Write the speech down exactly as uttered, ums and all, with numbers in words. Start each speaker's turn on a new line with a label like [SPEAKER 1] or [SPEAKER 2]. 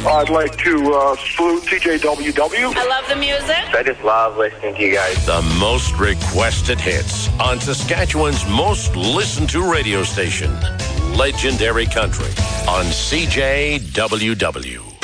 [SPEAKER 1] I'd like to uh, salute T J W W.
[SPEAKER 2] I love the music.
[SPEAKER 3] I just love listening to you guys.
[SPEAKER 4] The most requested hits on Saskatchewan's most listened to radio station, Legendary Country, on C J W W.